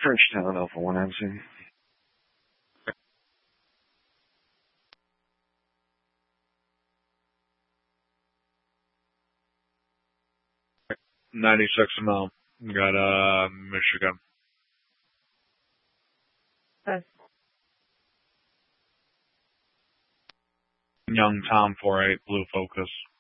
Frenchtown, Alpha 1 MC. $96 got Michigan. Okay. Young Tom 48, Blue Focus.